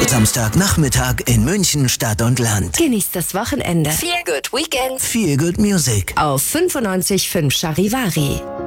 Samstagnachmittag in München, Stadt und Land. Genießt das Wochenende. Feel Good Weekend. Feel Good Music. Auf 95.5 Charivari.